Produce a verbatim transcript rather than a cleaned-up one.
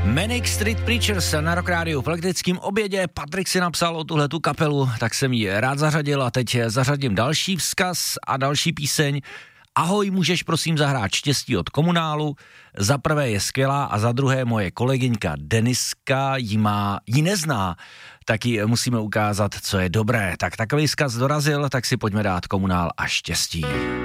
Manic Street Preachers na Rock Rádiu v elektrickém obědě. Patrik si napsal o tuhletu kapelu, tak jsem ji rád zařadil a teď zařadím další vzkaz a další píseň. Ahoj, můžeš prosím zahrát Štěstí od Komunálu? Za prvé je skvělá a za druhé moje kolegyňka Deniska ji má, ji nezná, tak ji musíme ukázat, co je dobré. Tak takový vzkaz dorazil, tak si pojďme dát Komunál a Štěstí.